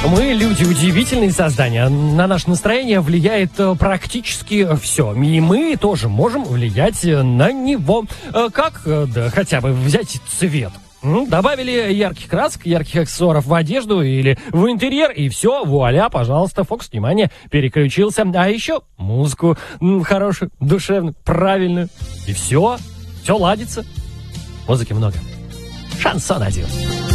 Мы люди удивительные создания. На наше настроение влияет практически все. И мы тоже можем влиять на него. Как? Да хотя бы взять цвет. Добавили ярких красок, ярких аксессуаров в одежду или в интерьер, и все, вуаля, пожалуйста, фокус внимания переключился. А еще музыку хорошую, душевную, правильную. И все ладится. Музыки много. Шансон один.